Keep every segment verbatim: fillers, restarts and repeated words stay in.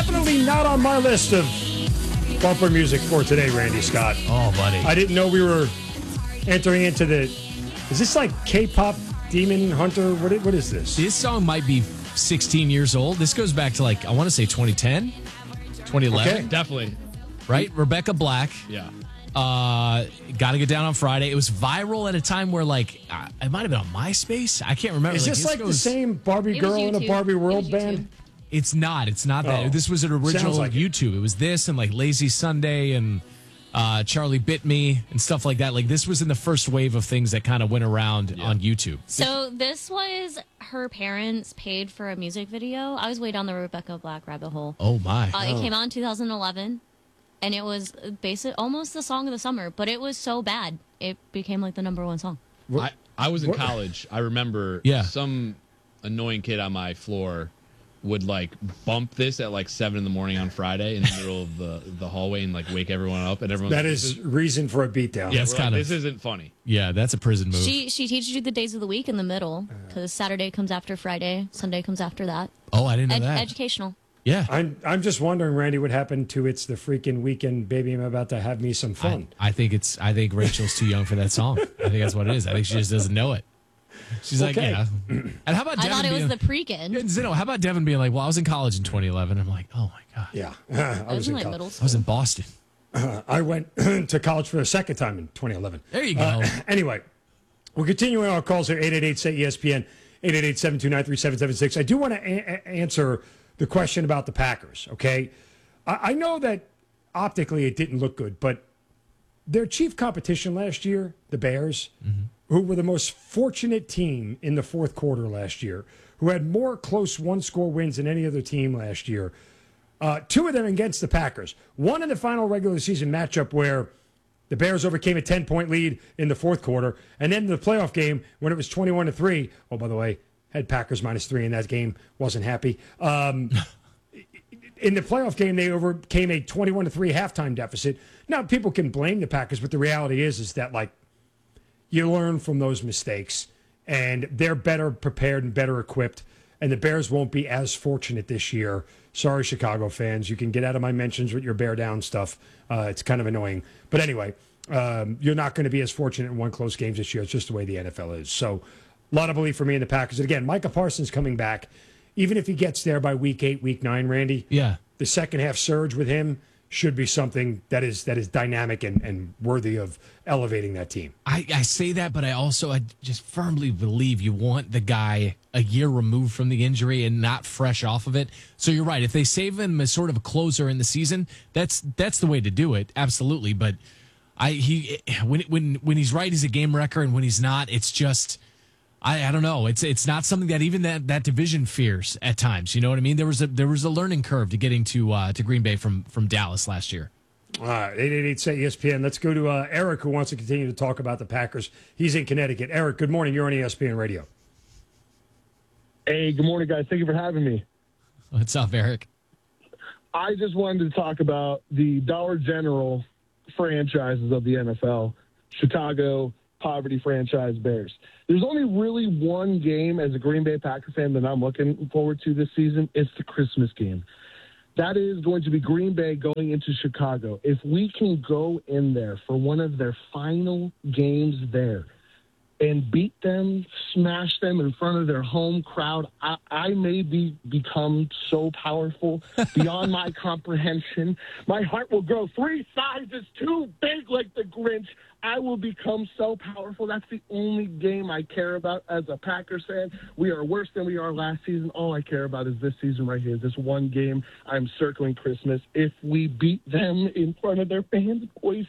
definitely not on my list of bumper music for today, Randy Scott. Oh, buddy. I didn't know we were entering into the... Is this like K-pop Demon Hunter? What, what is this? This song might be sixteen years old. This goes back to, like, I want to say twenty ten, twenty eleven. Okay. Definitely. Right? Rebecca Black. Yeah. Uh, Gotta Get Down on Friday. It was viral at a time where, like, uh, it might have been on MySpace. I can't remember. Is like, this like goes, the same Barbie It was Girl in a YouTube. Barbie It World was band? YouTube. It's not. It's not that. Oh. This was an original Sounds like it. YouTube. It. it was this and, like, Lazy Sunday and uh, Charlie Bit Me and stuff like that. Like, this was in the first wave of things that kind of went around on YouTube. So this was her parents paid for a music video. I was way down the Rebecca Black rabbit hole. Oh, my. Uh, It came out in two thousand eleven, and it was basic, almost the song of the summer. But it was so bad, it became like the number one song. I, I was in what- college. I remember Yeah. some annoying kid on my floor would like bump this at like seven in the morning on Friday in the middle of the, the hallway and like wake everyone up, and everyone That is reason for a beatdown. yeah, That's we're like, kind of- this isn't funny. Yeah, that's a prison move. She she teaches you the days of the week in the middle because Saturday comes after Friday, Sunday comes after that. oh, I didn't know Ed- that. educational. yeah. I'm I'm just wondering, Randy, what happened to "It's the Freaking Weekend, Baby, I'm About to Have Me Some I, Fun." I think it's. I think Rachel's too young for that song. I think that's what it is. I think she just doesn't know it. She's like, Okay. yeah. And how about I Devin thought it was being, the Pregin. Yeah, Zeno, how about Devin being like, well, I was in college in twenty eleven. I'm like, oh my god, Yeah, I I was was in in like college. middle I school. was in Boston. I went to college for a second time in twenty eleven. There you go. Uh, anyway, we're continuing our calls here, eight eight eight, S A Y E S P N, eight eight eight, seven two nine, three seven seven six. I do want to a- a- answer the question about the Packers, okay? I-, I know that optically it didn't look good, but their chief competition last year, the Bears, who were the most fortunate team in the fourth quarter last year, who had more close one-score wins than any other team last year, uh, two of them against the Packers. One in the final regular season matchup where the Bears overcame a ten-point lead in the fourth quarter, and then the playoff game when it was twenty-one to three. Oh, by the way, had Packers minus three in that game. Wasn't happy. Um, in the playoff game, they overcame a twenty-one to three halftime deficit. Now, people can blame the Packers, but the reality is, is that like you learn from those mistakes, and they're better prepared and better equipped. And the Bears won't be as fortunate this year. Sorry, Chicago fans. You can get out of my mentions with your bear down stuff. Uh, it's kind of annoying. But anyway, um, you're not going to be as fortunate in one close games this year. It's just the way the N F L is. So a lot of belief for me in the Packers. And again, Micah Parsons coming back. Even if he gets there by week eight, week nine, Randy, Yeah. the second half surge with him should be something that is that is dynamic and, and worthy of elevating that team. I, I say that, but I also I just firmly believe you want the guy a year removed from the injury and not fresh off of it. So you're right. If they save him as sort of a closer in the season, that's that's the way to do it. Absolutely. But I he when when when he's right, he's a game wrecker, and when he's not, it's just I, I don't know. It's it's not something that even that, that division fears at times. You know what I mean? There was a there was a learning curve to getting to uh, to Green Bay from from Dallas last year. All right, eight eight eight, S A Y E S P N. Let's go to uh, Eric, who wants to continue to talk about the Packers. He's in Connecticut. Eric, good morning. You're on E S P N Radio. Hey, good morning, guys. Thank you for having me. What's up, Eric? I just wanted to talk about the Dollar General franchises of the N F L, Chicago, poverty franchise Bears. There's only really one game as a Green Bay Packer fan that I'm looking forward to this season. It's the Christmas game. That is going to be Green Bay going into Chicago. If we can go in there for one of their final games there and beat them, smash them in front of their home crowd, I, I may be become so powerful beyond my comprehension. My heart will grow three sizes too big like the Grinch. I will become so powerful. That's the only game I care about as a Packers fan. We are worse than we are last season. All I care about is this season right here, this one game. I'm circling Christmas. If we beat them in front of their fans, boys,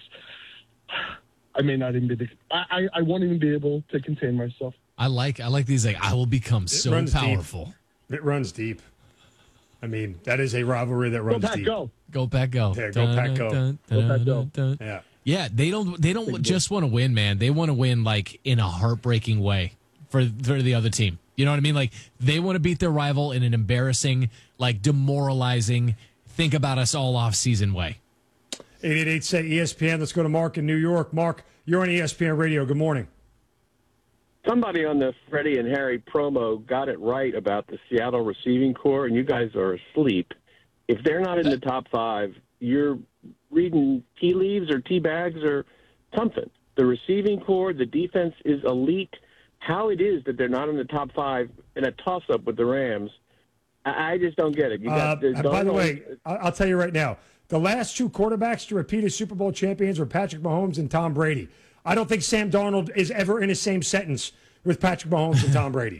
I may not even be. I, I I won't even be able to contain myself. I like I like these like I will become so runs deep. powerful. It runs deep. I mean, that is a rivalry that Go runs Pack, deep. go! Go Pack, go. Yeah, go Pack, go. Dun, Go dun, Pack, go. dun, dun. Yeah. Yeah, they don't they don't just want to win, man. They want to win like in a heartbreaking way for for the other team. You know what I mean? Like they want to beat their rival in an embarrassing, like demoralizing, think about us all off season way. eight eight eight, S A Y E S P N. Let's go to Mark in New York. Mark, you're on E S P N Radio. Good morning. Somebody on the Freddie and Harry promo got it right about the Seattle receiving core, and you guys are asleep. If they're not in the top five, you're reading tea leaves or tea bags or something. The receiving core, the defense is elite. How it is that they're not in the top five in a toss-up with the Rams, I, I just don't get it. You got, Uh, by the way, I- I'll tell you right now, the last two quarterbacks to repeat as Super Bowl champions were Patrick Mahomes and Tom Brady. I don't think Sam Darnold is ever in the same sentence with Patrick Mahomes and Tom Brady.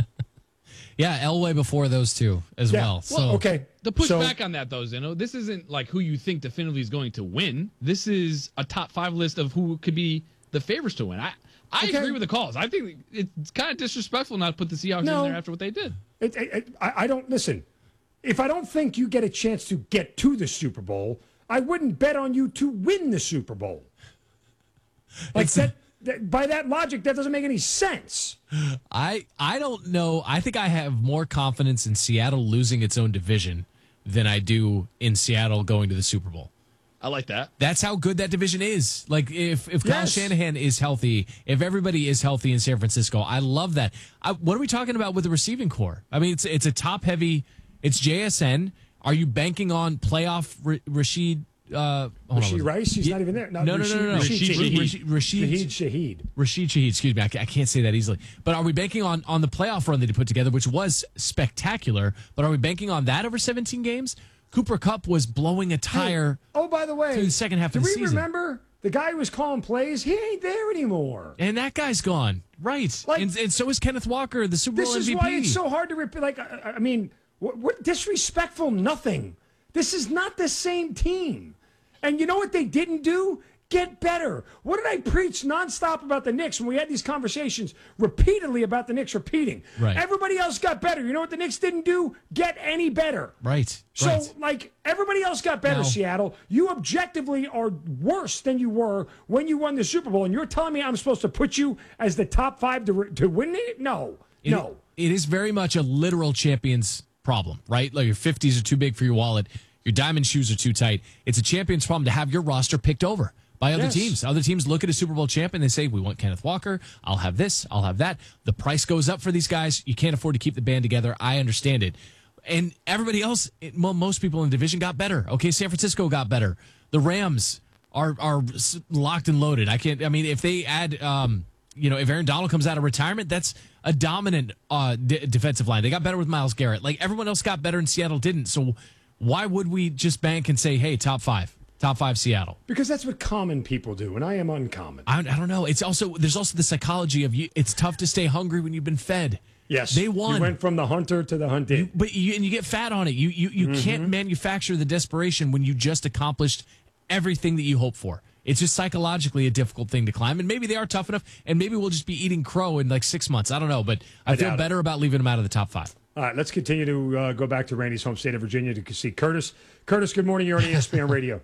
Yeah, Elway before those two as Yeah. well. So Well, okay. The pushback So- on that, though, Zeno, this isn't like who you think definitively is going to win. This is a top five list of who could be the favorites to win. I, I Okay. agree with the calls. I think it's kind of disrespectful not to put the Seahawks No. in there after what they did. It, it, it, I, I don't listen. If I don't think you get a chance to get to the Super Bowl, I wouldn't bet on you to win the Super Bowl. Like It's- that, that, by that logic, that doesn't make any sense. I I don't know. I think I have more confidence in Seattle losing its own division than I do in Seattle going to the Super Bowl. I like that. That's how good that division is. Like if if Kyle Yes. Shanahan is healthy, if everybody is healthy in San Francisco, I love that. I, what are we talking about with the receiving core? I mean, it's it's a top heavy. It's J S N. Are you banking on playoff R- Rashid? Uh, hold on, Rashid was it- Rice, he's Yeah. not even there. No, no, no, no, no. Rashid Rashid Shaheed. Rashid, Rashid, Shaheed Shaheed. Rashid Shaheed, excuse me, I, ca- I can't say that easily. But are we banking on on the playoff run that he put together, which was spectacular? But are we banking on that over seventeen games? Cooper Kupp was blowing a tire. Oh, by the way, through the second half do of the we season. remember the guy who was calling plays? He ain't there anymore. And that guy's gone. Right. Like- and, and so is Kenneth Walker, the Super This Bowl is M V P. why it's so hard to repeat. Like, I, I mean, what, what disrespectful? Nothing. This is not the same team. And you know what they didn't do? Get better. What did I preach nonstop about the Knicks when we had these conversations repeatedly about the Knicks repeating? Right. Everybody else got better. You know what the Knicks didn't do? Get any better. Right. So, right. like, everybody else got better, Now- Seattle. You objectively are worse than you were when you won the Super Bowl. And you're telling me I'm supposed to put you as the top five to, to win it? No. It- no. It is very much a literal champion's problem, right? Like your fifties are too big for your wallet. Your diamond shoes are too tight. It's a champion's problem to have your roster picked over by other Yes. teams. Other teams look at a Super Bowl champion. They say, we want Kenneth Walker. I'll have this. I'll have that. The price goes up for these guys. You can't afford to keep the band together. I understand it. And everybody else, it, mo- most people in the division got better. Okay, San Francisco got better. The Rams are are s- locked and loaded. I can't, I mean, if they add, um, you know, if Aaron Donald comes out of retirement, that's a dominant uh, d- defensive line. They got better with Myles Garrett. Like everyone else got better and Seattle didn't. So why would we just bank and say, hey, top five, top five Seattle? Because that's what common people do, and I am uncommon. I, I don't know. It's also, there's also the psychology of you. It's tough to stay hungry when you've been fed. Yes. They won. You went from the hunter to the hunted. But you, and you get fat on it. You you, you Mm-hmm. can't manufacture the desperation when you just accomplished everything that you hope for. It's just psychologically a difficult thing to climb. And maybe they are tough enough, and maybe we'll just be eating crow in like six months. I don't know, but I, I feel doubt it. better about leaving them out of the top five. All right, let's continue to uh, go back to Randy's home state of Virginia to see Curtis. Curtis, good morning. You're on E S P N Radio.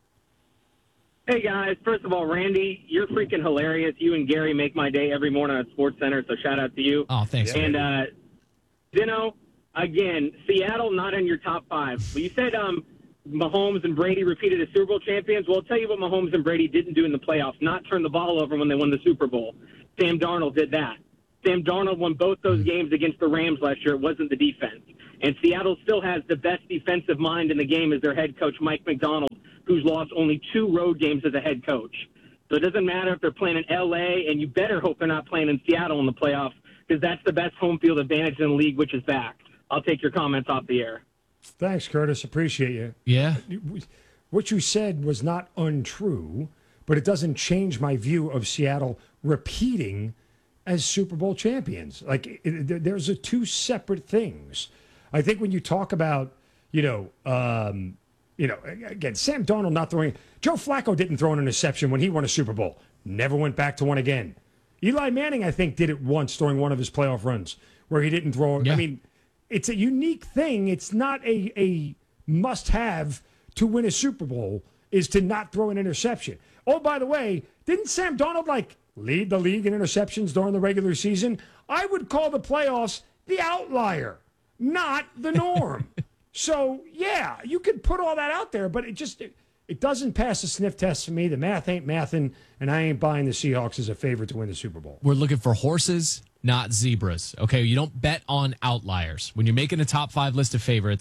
Hey, guys. First of all, Randy, you're freaking hilarious. You and Gary make my day every morning at Sports Center, so shout out to you. Oh, thanks. And, uh, Zeno, again, Seattle not in your top five. Well, you said um, Mahomes and Brady repeated as Super Bowl champions. Well, I'll tell you what Mahomes and Brady didn't do in the playoffs, not turn the ball over when they won the Super Bowl. Sam Darnold did that. Sam Darnold won both those games against the Rams last year. It wasn't the defense. And Seattle still has the best defensive mind in the game as their head coach, Mike McDonald, who's lost only two road games as a head coach. So it doesn't matter if they're playing in L A, and you better hope they're not playing in Seattle in the playoffs, because that's the best home field advantage in the league, which is back. I'll take your comments off the air. Thanks, Curtis. Appreciate you. Yeah. What you said was not untrue, but it doesn't change my view of Seattle repeating as Super Bowl champions. Like, it, it, there's a two separate things. I think when you talk about, you know, um, you know, again, Sam Darnold not throwing. Joe Flacco didn't throw an interception when he won a Super Bowl. Never went back to one again. Eli Manning, I think, did it once during one of his playoff runs where he didn't throw. Yeah. I mean, it's a unique thing. It's not a, a must-have to win a Super Bowl is to not throw an interception. Oh, by the way, didn't Sam Darnold, like, lead the league in interceptions during the regular season? I would call the playoffs the outlier, not the norm. So, yeah, you could put all that out there, but it just it, it doesn't pass the sniff test for me. The math ain't mathing, and I ain't buying the Seahawks as a favorite to win the Super Bowl. We're looking for horses, not zebras. Okay, you don't bet on outliers. When you're making a top five list of favorites,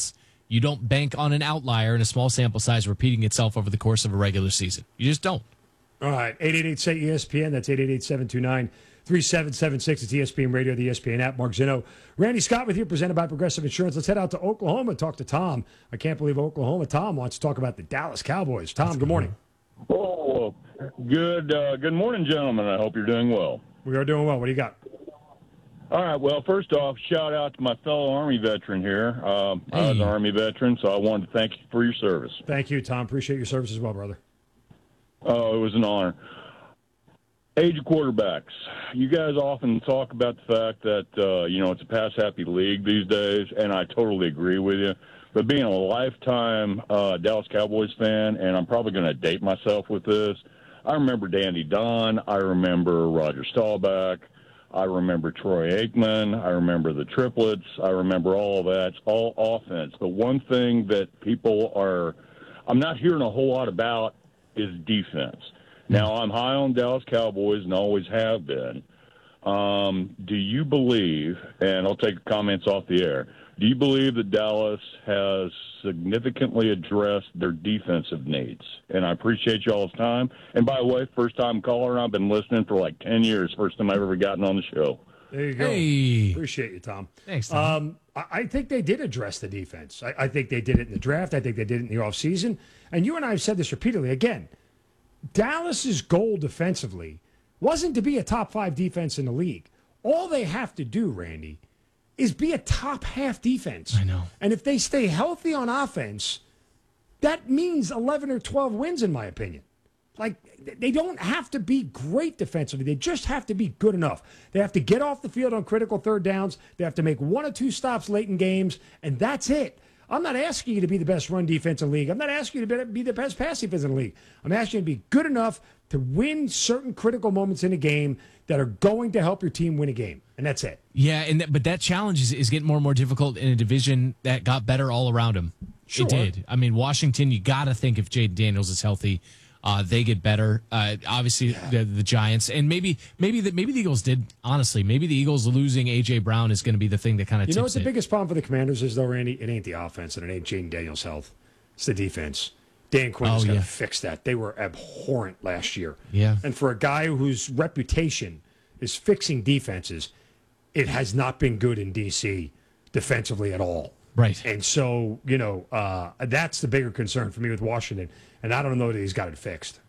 You don't bank on an outlier in a small sample size repeating itself over the course of a regular season. You just don't. All right, eight eight eight, say E S P N. That's eight eight eight, seven two nine, three seven seven six. It's E S P N Radio, the E S P N app. Mark Zinno, Randy Scott with you, presented by Progressive Insurance. Let's head out to Oklahoma and talk to Tom. I can't believe Oklahoma. Tom wants to talk about the Dallas Cowboys. Tom, good morning. Oh, good uh, good morning, gentlemen. I hope you're doing well. We are doing well. What do you got? All right. Well, first off, shout out to my fellow Army veteran here. Um, I was an Hey. Army veteran, so I wanted to thank you for your service. Thank you, Tom. Appreciate your service as well, brother. Oh, it was an honor. Age of quarterbacks. You guys often talk about the fact that, uh, you know, it's a pass-happy league these days, and I totally agree with you. But being a lifetime uh, Dallas Cowboys fan, and I'm probably going to date myself with this, I remember Dandy Don. I remember Roger Staubach. I remember Troy Aikman. I remember the triplets. I remember all of that. It's all offense. The one thing that people are, I'm not hearing a whole lot about is defense. Now, I'm high on Dallas Cowboys and always have been. Um, do you believe, and I'll take comments off the air, do you believe that Dallas has significantly addressed their defensive needs? And I appreciate y'all's time. And by the way, first-time caller, I've been listening for like ten years, first time I've ever gotten on the show. There you go. Hey. Appreciate you, Tom. Thanks, Tom. Um, I, I think they did address the defense. I, I think they did it in the draft. I think they did it in the offseason. And you and I have said this repeatedly. Again, Dallas's goal defensively wasn't to be a top five defense in the league. All they have to do, Randy, is be a top half defense. I know. And if they stay healthy on offense, that means eleven or twelve wins, in my opinion. Like, they don't have to be great defensively. They just have to be good enough. They have to get off the field on critical third downs. They have to make one or two stops late in games, and that's it. I'm not asking you to be the best run defense in the league. I'm not asking you to be the best pass defense in the league. I'm asking you to be good enough to win certain critical moments in a game that are going to help your team win a game, and that's it. Yeah, and that, but that challenge is, is getting more and more difficult in a division that got better all around him. Sure. It did. I mean, Washington, you got to think if Jaden Daniels is healthy, uh, they get better. Uh, obviously, yeah. the, the Giants, and maybe maybe the, maybe the Eagles did, honestly. Maybe the Eagles losing A J. Brown is going to be the thing that kind of You tips know what the it. biggest problem for the Commanders is, though, Randy? It ain't the offense, and it ain't Jaden Daniels' health. It's the defense. Dan Quinn has Oh, got to yeah. fix that. They were abhorrent last year. Yeah. And for a guy whose reputation is fixing defenses, it has not been good in D C defensively at all. Right. And so, you know, uh, that's the bigger concern for me with Washington. And I don't know that he's got it fixed.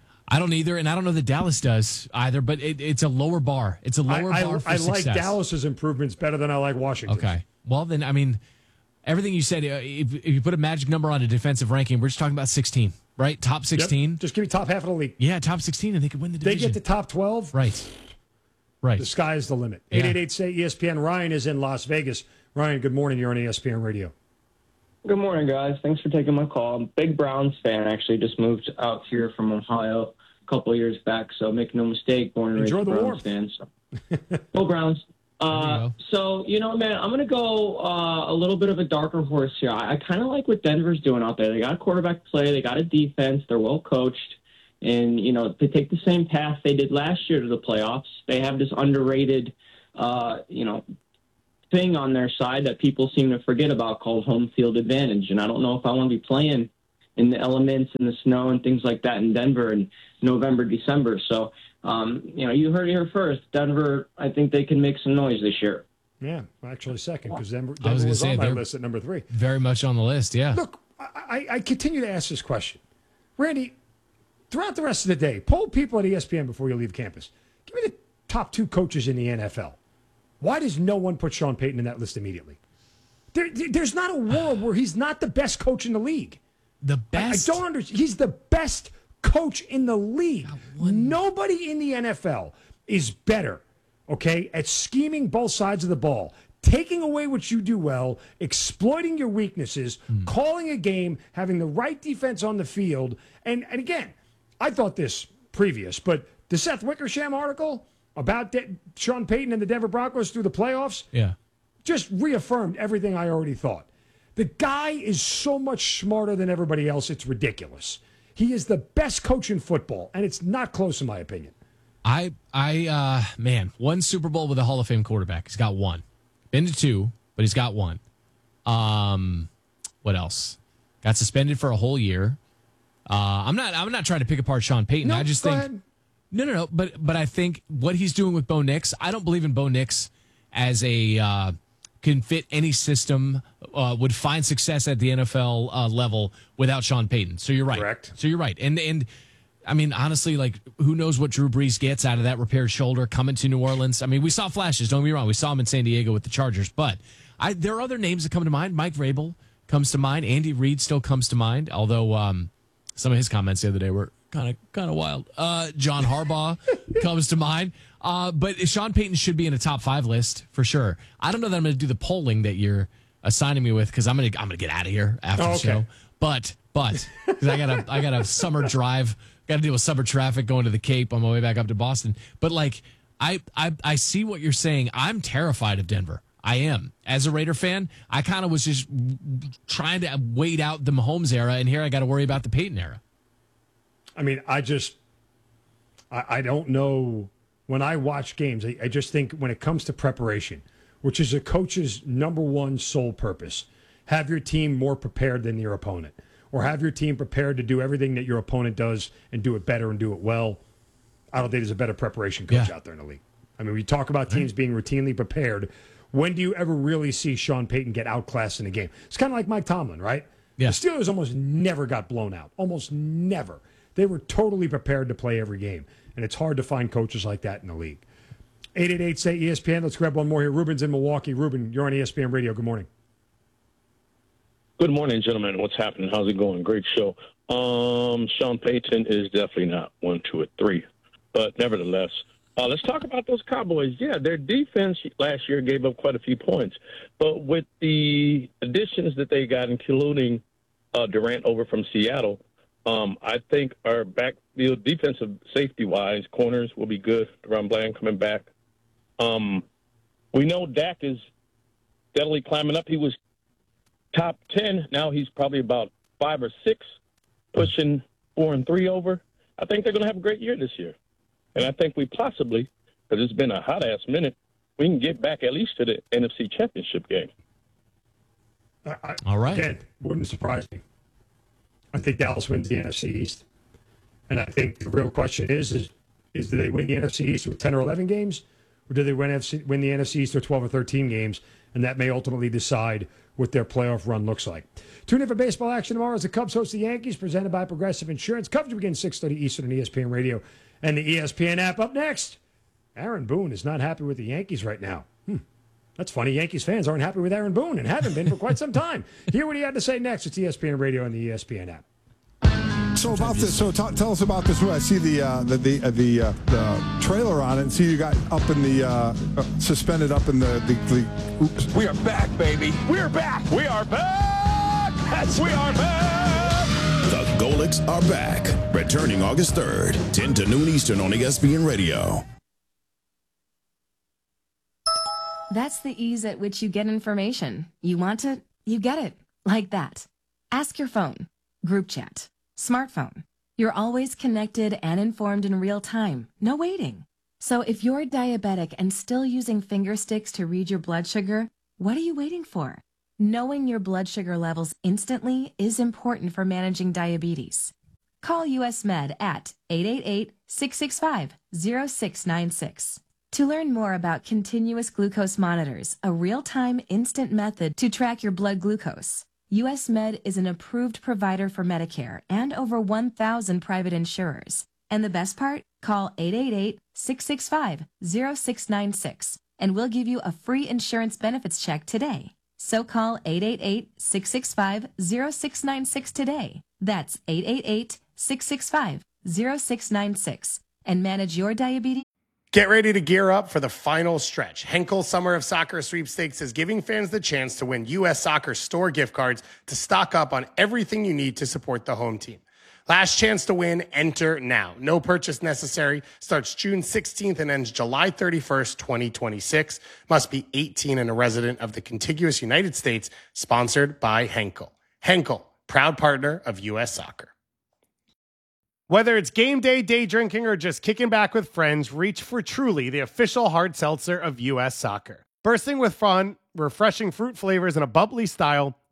I don't either, and I don't know that Dallas does either, but it, it's a lower bar. It's a lower I, I, bar for I success. like Dallas's improvements better than I like Washington's. Okay. Well, then, I mean, everything you said, uh, if, if you put a magic number on a defensive ranking, we're just talking about sixteen, right? Top Yep. sixteen. Just give me top half of the league. Yeah, top sixteen, and they could win the They division. get to top twelve. Right. Right. The sky is the limit. Yeah. eight eight eight say E S P N. Ryan is in Las Vegas. Ryan, good morning. You're on E S P N Radio. Good morning, guys. Thanks for taking my call. I'm a big Browns fan. Actually, just moved out here from Ohio a couple of years back, so make no mistake, born and raised Enjoy a the Browns warmth. fan. So. Go Browns. Uh, so, you know, man, I'm going to go uh, a little bit of a darker horse here. I, I kind of like what Denver's doing out there. They got a quarterback play. They got a defense. They're well coached. And, you know, to take the same path they did last year to the playoffs, they have this underrated, uh, you know, thing on their side that people seem to forget about called home field advantage. And I don't know if I want to be playing in the elements and the snow and things like that in Denver in November, December. So, um, you know, you heard it here first. Denver, I think they can make some noise this year. Yeah, actually second, because Denver, I was Denver gonna was say, on my they're- list at number three. Very much on the list, yeah. Look, I, I, I continue to ask this question. Randy, throughout the rest of the day, poll people at E S P N before you leave campus. Give me the top two coaches in the N F L. Why does no one put Sean Payton in that list immediately? There, there's not a world where he's not the best coach in the league. The I, I best. don't understand. He's the best coach in the league. Nobody in the N F L is better, okay, at scheming both sides of the ball, taking away what you do well, exploiting your weaknesses, calling a game, having the right defense on the field. And, and again, I thought this previous, but the Seth Wickersham article about De- Sean Payton and the Denver Broncos through the playoffs Yeah. just reaffirmed everything I already thought. The guy is so much smarter than everybody else, it's ridiculous. He is the best coach in football, and it's not close in my opinion. I, I, uh, man, one Super Bowl with a Hall of Fame quarterback. He's got one. Been to two, but he's got one. Um, what else? Got suspended for a whole year. Uh, I'm not. I'm not trying to pick apart Sean Payton. No, I just go think ahead. no, no, no. But but I think what he's doing with Bo Nix, I don't believe in Bo Nix as a uh, can fit any system. Uh, would find success at the N F L uh, level without Sean Payton. So you're right. Correct. So you're right. And and I mean honestly, like who knows what Drew Brees gets out of that repaired shoulder coming to New Orleans? I mean, we saw flashes. Don't get me wrong. We saw him in San Diego with the Chargers, but I there are other names that come to mind. Mike Vrabel comes to mind. Andy Reid still comes to mind. Although. Um, Some of his comments the other day were kind of kind of wild. Uh, John Harbaugh comes to mind. Uh, but Sean Payton should be in a top five list for sure. I don't know that I'm going to do the polling that you're assigning me with because I'm going to I'm going to get out of here after Oh, the okay. show. But but because I got a I got a summer drive, got to deal with summer traffic going to the Cape on my way back up to Boston. But like I I I see what you're saying. I'm terrified of Denver. I am. As a Raider fan, I kind of was just trying to wait out the Mahomes era, and here I got to worry about the Peyton era. I mean, I just, I, I don't know. When I watch games, I, I just think when it comes to preparation, which is a coach's number one sole purpose, have your team more prepared than your opponent, or have your team prepared to do everything that your opponent does and do it better and do it well. I don't think there's a better preparation coach Yeah. out there in the league. I mean, we talk about teams being routinely prepared. When do you ever really see Sean Payton get outclassed in a game? It's kind of like Mike Tomlin, right? Yeah. The Steelers almost never got blown out. Almost never. They were totally prepared to play every game. And it's hard to find coaches like that in the league. eight eight eight, say E S P N. Let's grab one more here. Ruben's in Milwaukee. Ruben, you're on E S P N Radio. Good morning. Good morning, gentlemen. What's happening? How's it going? Great show. Um, Sean Payton is definitely not one, two, or three. But nevertheless, uh, let's talk about those Cowboys. Yeah, their defense last year gave up quite a few points. But with the additions that they got, including uh, Durant over from Seattle, um, I think our backfield defensive safety-wise, corners will be good. Deron Bland coming back. Um, we know Dak is steadily climbing up. He was top ten. Now he's probably about five or six, pushing four and three over. I think they're going to have a great year this year. And I think we possibly, because it's been a hot-ass minute, we can get back at least to the N F C Championship game. I, I, All right. Again, wouldn't surprise me. I think Dallas wins the N F C East. And I think the real question is, is, is do they win the N F C East with ten or eleven games? Or do they win, F C, win the N F C East with twelve or thirteen games? And that may ultimately decide what their playoff run looks like. Tune in for baseball action tomorrow as the Cubs host the Yankees, presented by Progressive Insurance. Coverage begins six thirty Eastern on E S P N Radio and the E S P N app. Up next, Aaron Boone is not happy with the Yankees right now. Hmm. That's funny. Yankees fans aren't happy with Aaron Boone and haven't been for quite some time. Hear what he had to say next. It's E S P N Radio and the E S P N app. So about this, so t- tell us about this. I see the uh, the the uh, the, uh, the trailer on it, and see you got up in the uh, uh, suspended up in the the. the oops. We are back, baby. We are back. We are back. Yes, we are back. The Golics are back, returning August third, ten to noon Eastern on E S P N Radio. That's the ease at which you get information. You want it, you get it. Like that. Ask your phone. Group chat. Smartphone. You're always connected and informed in real time. No waiting. So if you're diabetic and still using finger sticks to read your blood sugar, what are you waiting for? Knowing your blood sugar levels instantly is important for managing diabetes. Call U S Med at eight eight eight, six six five, zero six nine six. To learn more about continuous glucose monitors, a real-time instant method to track your blood glucose, U S Med is an approved provider for Medicare and over one thousand private insurers. And the best part? Call eight eight eight, six six five, zero six nine six and we'll give you a free insurance benefits check today. So call eight eight eight, six six five, zero six nine six today. That's eight eight eight, six six five, zero six nine six and manage your diabetes. Get ready to gear up for the final stretch. Henkel Summer of Soccer Sweepstakes is giving fans the chance to win U S Soccer store gift cards to stock up on everything you need to support the home team. Last chance to win, enter now. No purchase necessary. Starts June sixteenth and ends July thirty-first, twenty twenty-six. Must be eighteen and a resident of the contiguous United States. Sponsored by Henkel. Henkel, proud partner of U S Soccer. Whether it's game day, day drinking, or just kicking back with friends, reach for Truly, the official hard seltzer of U S Soccer. Bursting with fun, refreshing fruit flavors, and a bubbly style,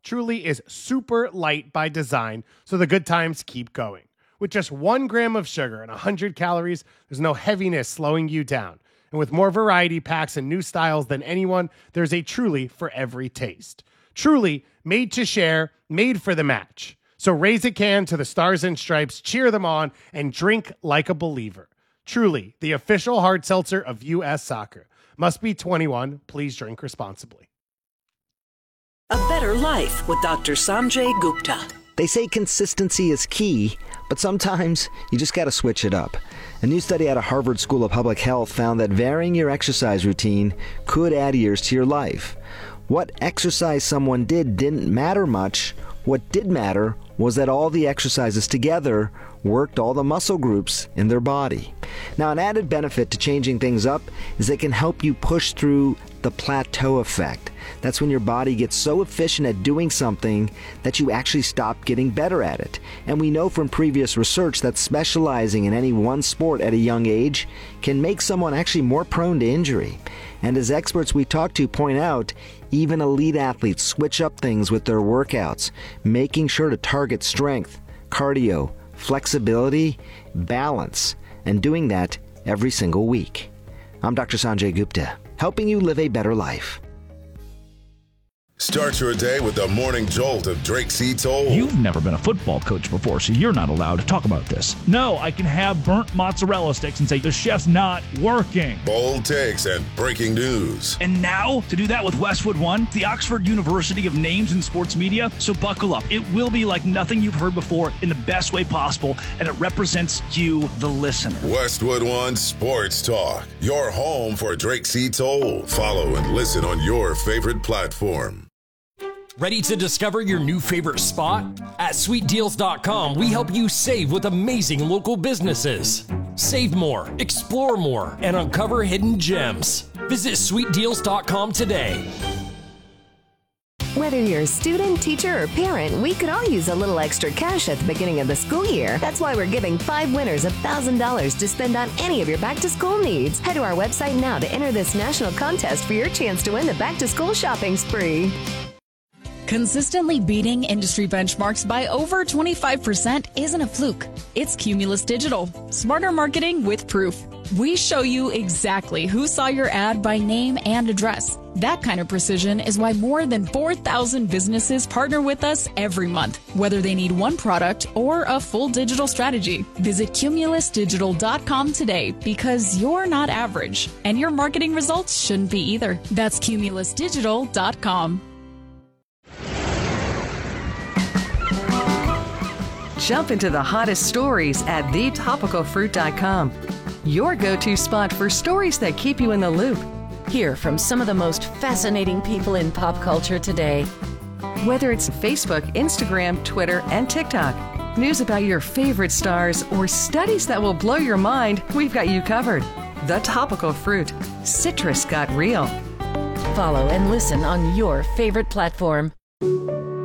Truly is super light by design, so the good times keep going. With just one gram of sugar and one hundred calories, there's no heaviness slowing you down. And with more variety packs and new styles than anyone, there's a Truly for every taste. Truly, made to share, made for the match. So raise a can to the Stars and Stripes, cheer them on, and drink like a believer. Truly, the official hard seltzer of U S Soccer. Must be twenty-one. Please drink responsibly. A better life with Doctor Sanjay Gupta. They say consistency is key, but sometimes you just got to switch it up. A new study out of Harvard School of Public Health found that varying your exercise routine could add years to your life. What exercise someone did didn't matter much. What did matter was that all the exercises together worked all the muscle groups in their body. Now, an added benefit to changing things up is they can help you push through the plateau effect. That's when your body gets so efficient at doing something that you actually stop getting better at it. And we know from previous research that specializing in any one sport at a young age can make someone actually more prone to injury. And as experts we talk to point out, even elite athletes switch up things with their workouts, making sure to target strength, cardio, flexibility, balance, and doing that every single week. I'm Doctor Sanjay Gupta, helping you live a better life. Start your day with the morning jolt of Drake Seats Old. You've never been a football coach before, so you're not allowed to talk about this. No, I can have burnt mozzarella sticks and say the chef's not working. Bold takes and breaking news. And now, to do that with Westwood One, the Oxford University of Names in Sports Media. So buckle up. It will be like nothing you've heard before in the best way possible, and it represents you, the listener. Westwood One Sports Talk, your home for Drake Seats Old. Follow and listen on your favorite platform. Ready to discover your new favorite spot? At sweet deals dot com, we help you save with amazing local businesses. Save more, explore more, and uncover hidden gems. Visit sweet deals dot com today. Whether you're a student, teacher, or parent, we could all use a little extra cash at the beginning of the school year. That's why we're giving five winners one thousand dollars to spend on any of your back-to-school needs. Head to our website now to enter this national contest for your chance to win the back-to-school shopping spree. Consistently beating industry benchmarks by over twenty-five percent isn't a fluke. It's Cumulus Digital. Smarter marketing with proof. We show you exactly who saw your ad by name and address. That kind of precision is why more than four thousand businesses partner with us every month, whether they need one product or a full digital strategy. Visit cumulus digital dot com today because you're not average, and your marketing results shouldn't be either. That's cumulus digital dot com. Jump into the hottest stories at the topical fruit dot com. Your go-to spot for stories that keep you in the loop. Hear from some of the most fascinating people in pop culture today. Whether it's Facebook, Instagram, Twitter, and TikTok, news about your favorite stars, or studies that will blow your mind, we've got you covered. The Topical Fruit. Citrus got real. Follow and listen on your favorite platform.